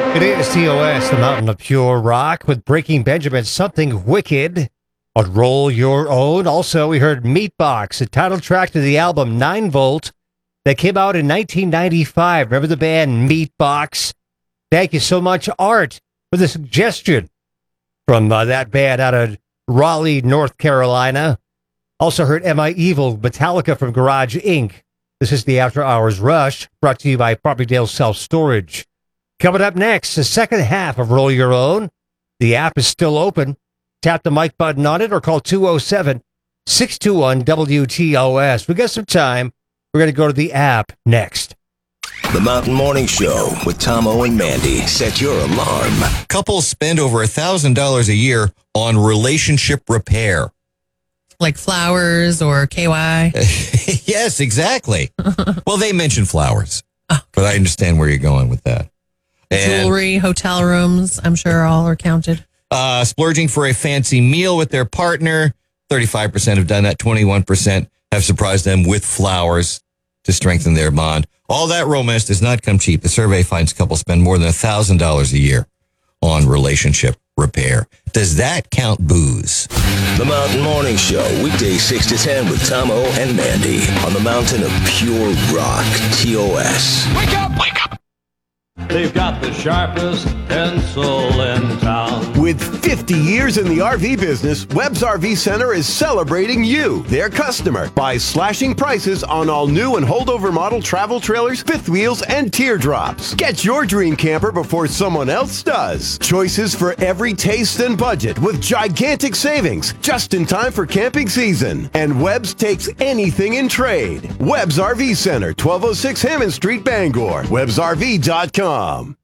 It is TOS, the mountain of pure rock, with Breaking Benjamin, Something Wicked on Roll Your Own. Also, we heard Meatbox, the title track to the album 9 Volt that came out in 1995. Remember the band Meatbox? Thank you so much, Art, for the suggestion from that band out of Raleigh, North Carolina. Also heard Am I Evil, Metallica from Garage Inc. This is the After Hours Rush, brought to you by Properdale Self-Storage. Coming up next, the second half of Roll Your Own. The app is still open. Tap the mic button on it or call 207-621-WTOS. We got some time. We're going to go to the app next. The Mountain Morning Show with Tomo and Mandy. Set your alarm. Couples spend over $1,000 a year on relationship repair. Like flowers or KY? Yes, exactly. Well, they mentioned flowers, but I understand where you're going with that. And, jewelry, hotel rooms, I'm sure all are counted. Splurging for a fancy meal with their partner. 35% have done that. 21% have surprised them with flowers to strengthen their bond. All that romance does not come cheap. The survey finds couples spend more than $1,000 a year on relationship repair. Does that count booze? The Mountain Morning Show, weekdays 6 to 10 with Tomo and Mandy on the mountain of pure rock, TOS. Wake up! Wake up! They've got the sharpest pencil in town. With 50 years in the RV business, Webb's RV Center is celebrating you, their customer, by slashing prices on all new and holdover model travel trailers, fifth wheels, and teardrops. Get your dream camper before someone else does. Choices for every taste and budget with gigantic savings just in time for camping season. And Webb's takes anything in trade. Webb's RV Center, 1206 Hammond Street, Bangor. WebbsRV.com.